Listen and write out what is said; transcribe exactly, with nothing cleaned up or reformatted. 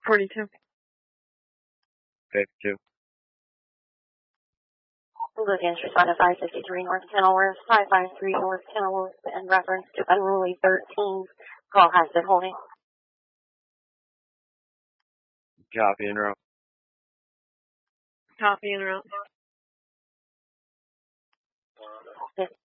forty-two. fifty-two. Against responded five fifty-three North Kenilworth, five five three North Kenilworth, in reference to unruly thirteen. Call has been holding. Copy and route. Copy and route.